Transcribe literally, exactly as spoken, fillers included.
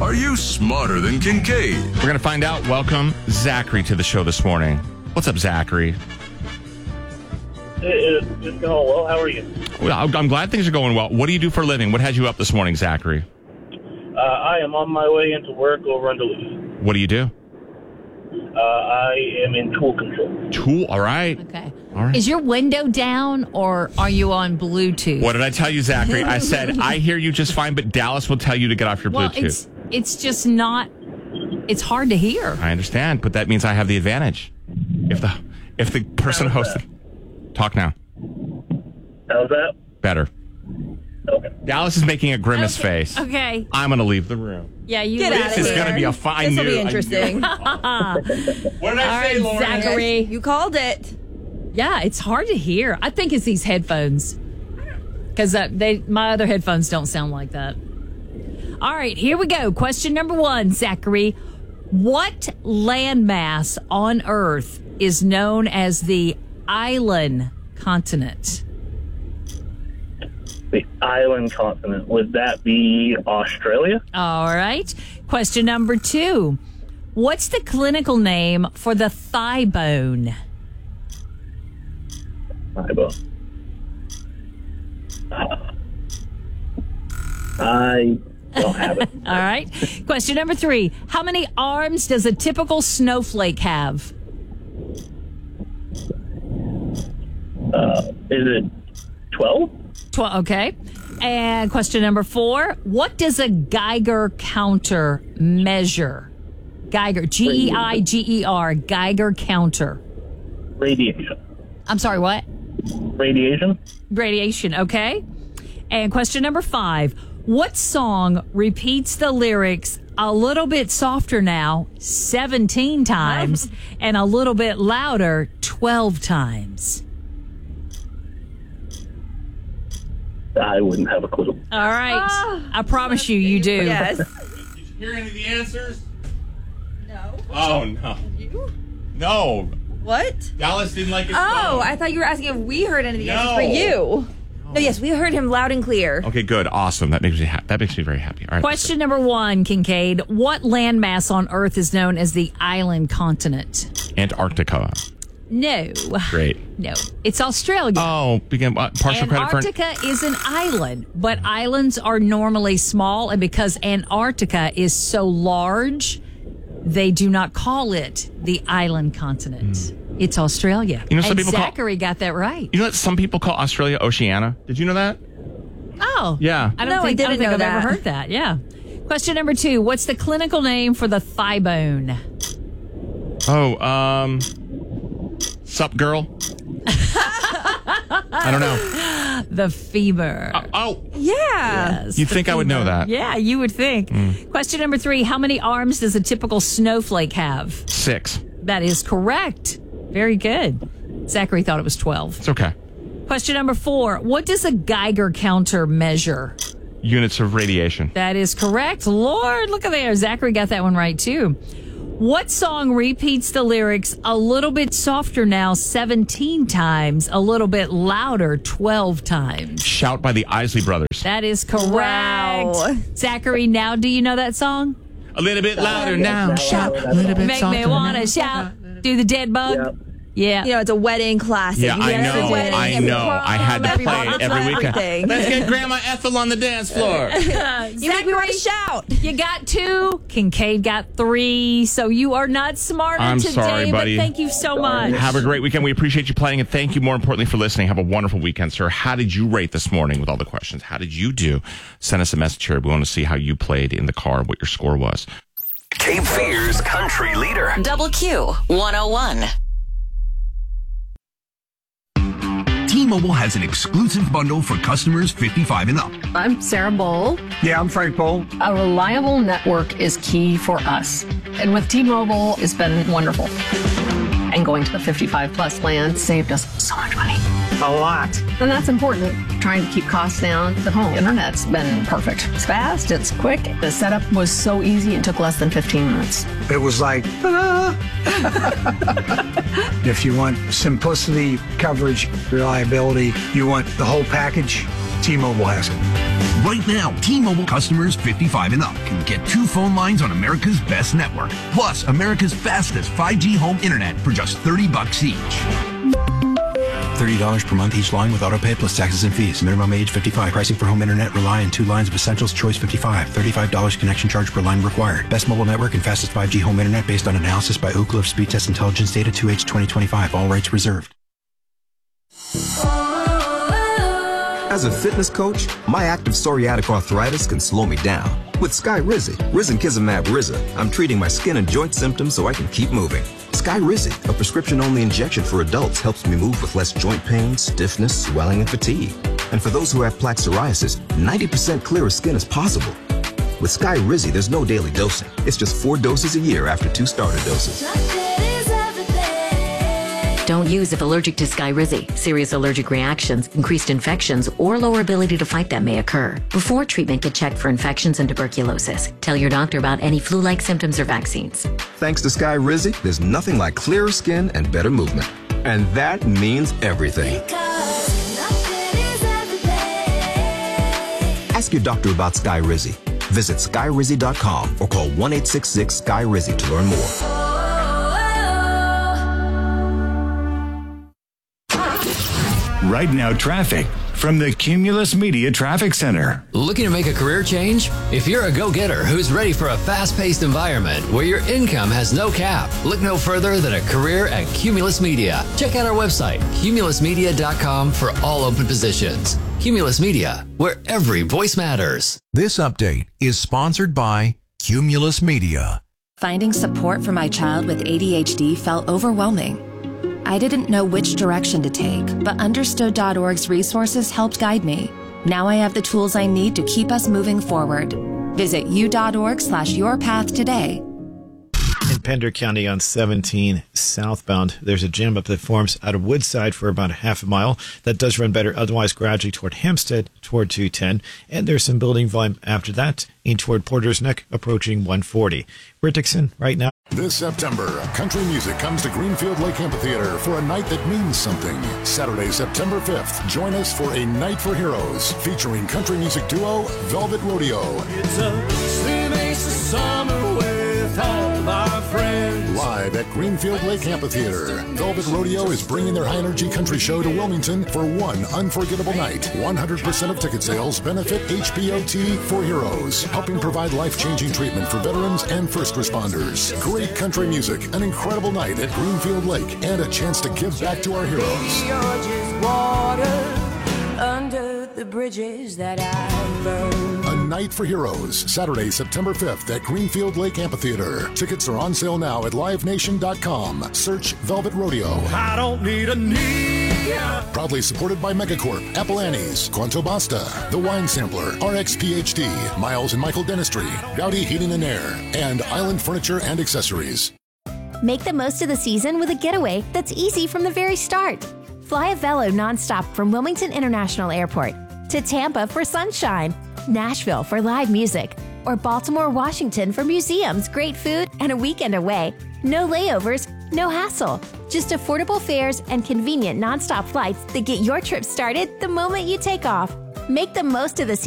Are you smarter than Kincaid? We're going to find out. Welcome, Zachary, to the show this morning. What's up, Zachary? It's just going well. How are you? Well, I'm glad things are going well. What do you do for a living? What had you up this morning, Zachary? Uh, I am on my way into work over in Duluth. What do you do? Uh, I am in tool control. Tool, all right. Okay. All right. Is your window down or are you on Bluetooth? What did I tell you, Zachary? I said, I hear you just fine, but Dallas will tell you to get off your well, Bluetooth. it's it's just not, it's hard to hear. I understand, but that means I have the advantage. If the if the person hosting... Talk now. How's that? Better. Okay. Dallas is making a grimace Okay. face. Okay. I'm going to leave the room. Yeah, you Get leave. out This of is here. going to be a fine This will new- be I interesting. knew- What did I All say, right, Lauren? Zachary. You called it. Yeah, it's hard to hear. I think it's these headphones. Because uh, they, my other headphones don't sound like that. All right, here we go. Question number one, Zachary. What landmass on Earth is known as the island continent? The island continent. Would that be Australia? All right. Question number two. What's the clinical name for the thigh bone? I will. Uh, I don't have it. All right. Question number three. How many arms does a typical snowflake have? Uh, is it twelve? Twelve. Okay. And question number four. What does a Geiger counter measure? Geiger. G E I G E R. Geiger counter. Radiation. I'm sorry, what? Radiation? Radiation. Okay. And question number five. What song repeats the lyrics a little bit softer now seventeen times and a little bit louder twelve times? I wouldn't have a clue. All right. Oh, I promise you, you do. Yes. Did you hear any of the answers? No. Oh, no. You? No. What? Dallas didn't like it. Oh, I thought you were asking if we heard any of the No. answers for you. No, yes, we heard him loud and clear. Okay, good. Awesome. That makes me ha- that makes me very happy. All right. Question number one, Kincaid. What landmass on Earth is known as the island continent? Antarctica. No. Great. No. It's Australia. Oh, begin uh, partial credit for Antarctica is an island, but islands are normally small, and because Antarctica is so large, they do not call it the island continent. Mm. It's Australia. You know, some and people call- Zachary got that right. You know that some people call Australia Oceania? Did you know that? Oh. Yeah. I don't No, I think, I don't didn't think know I've that. ever heard that. Yeah. Question number two. What's the clinical name for the thigh bone? Oh, um, sup, girl? I don't know. The femur. Uh, oh, Yeah. Yes, you'd the think I would know femur. that. Yeah, you would think. Mm. Question number three. How many arms does a typical snowflake have? six. That is correct. Very good. Zachary thought it was twelve. It's okay. Question number four. What does a Geiger counter measure? Units of radiation. That is correct. Lord, look at there. Zachary got that one right, too. What song repeats the lyrics a little bit softer now seventeen times, a little bit louder twelve times? Shout by the Isley Brothers. That is correct. Wow. Zachary, now do you know that song? A little bit louder now. Shout. A little bit Make softer me want now. to shout. Do the dead bug. Yeah. Yeah. You know, it's a wedding classic. Yeah, You I get every know. wedding, I every know. prom, I had to play every it every weekend. everything. Let's get Grandma Ethel on the dance floor. You make me want to shout. You got two. Kincaid got three. So you are not smarter I'm today, sorry, buddy. but thank you so much. Have a great weekend. We appreciate you playing, and thank you more importantly for listening. Have a wonderful weekend, sir. How did you rate this morning with all the questions? How did you do? Send us a message here. We want to see how you played in the car, what your score was. Cape Fear's country leader. Double Q one oh one. T-Mobile has an exclusive bundle for customers fifty-five and up. I'm Sarah Bowl. Yeah, I'm Frank Bowl. A reliable network is key for us. And with T-Mobile, it's been wonderful. And going to the fifty-five plus plan saved us so much money. A lot. And that's important. Trying to keep costs down. The home internet's been perfect. It's fast, it's quick. The setup was so easy, it took less than fifteen minutes. It was like, ta-da! If you want simplicity, coverage, reliability, you want the whole package, T-Mobile has it. Right now, T-Mobile customers fifty-five and up can get two phone lines on America's best network, plus America's fastest five G home internet for just thirty bucks each. thirty dollars per month each line with autopay plus taxes and fees. Minimum age fifty-five. Pricing for home internet rely on two lines of Essentials Choice fifty-five. thirty-five dollars connection charge per line required. Best mobile network and fastest five G home internet based on analysis by Oak Cliff Speed Test Intelligence Data two H twenty twenty-five. All rights reserved. As a fitness coach, my active psoriatic arthritis can slow me down. With Skyrizi, Risankizumab Riza, I'm treating my skin and joint symptoms so I can keep moving. Skyrizi, a prescription-only injection for adults, helps me move with less joint pain, stiffness, swelling, and fatigue. And for those who have plaque psoriasis, ninety percent clearer skin is possible. With Skyrizi, there's no daily dosing. It's just four doses a year after two starter doses. Don't use if allergic to Skyrizi. Serious allergic reactions, increased infections, or lower ability to fight them may occur. Before treatment, get checked for infections and tuberculosis. Tell your doctor about any flu-like symptoms or vaccines. Thanks to Skyrizi, there's nothing like clearer skin and better movement. And that means everything. Ask your doctor about Skyrizi. Visit Skyrizi dot com or call one eight six six Sky Rizi to learn more. Right now, traffic from the Cumulus Media Traffic Center. Looking to make a career change? If you're a go-getter who's ready for a fast-paced environment where your income has no cap, look no further than a career at Cumulus Media. Check out our website, cumulus media dot com, for all open positions. Cumulus Media, where every voice matters. This update is sponsored by Cumulus Media. Finding support for my child with A D H D felt overwhelming. I didn't know which direction to take, but Understood dot org's resources helped guide me. Now I have the tools I need to keep us moving forward. Visit u.org slash your path today. In Pender County on seventeen southbound, there's a jam up that forms out of Woodside for about a half a mile. That does run better otherwise gradually toward Hempstead toward two ten. And there's some building volume after that in toward Porter's Neck approaching one forty. We're Dixon right now. This September, country music comes to Greenfield Lake Amphitheater for a night that means something. Saturday, September fifth, join us for A Night for Heroes, featuring country music duo Velvet Rodeo. It's a slim ace of summer with all of our friends. Live at Greenfield Lake Amphitheater, Velvet Rodeo is bringing their high-energy country show to Wilmington for one unforgettable night. one hundred percent of ticket sales benefit H B O T for Heroes, helping provide life-changing treatment for veterans and first responders. Great country music, an incredible night at Greenfield Lake, and a chance to give back to our heroes. You're just water under the bridges that I burned. A Night for Heroes, Saturday, September fifth at Greenfield Lake Amphitheater. Tickets are on sale now at live nation dot com. Search Velvet Rodeo. I don't need a knee. Proudly supported by Megacorp, Apple Annie's, Quanto Basta, The Wine Sampler, R X P H D, Miles and Michael Dentistry, Gowdy Heating and Air, and Island Furniture and Accessories. Make the most of the season with a getaway that's easy from the very start. Fly a Velo nonstop from Wilmington International Airport to Tampa for sunshine, Nashville for live music, or Baltimore, Washington for museums, great food, and a weekend away. No layovers, no hassle. Just affordable fares and convenient nonstop flights that get your trip started the moment you take off. Make the most of the season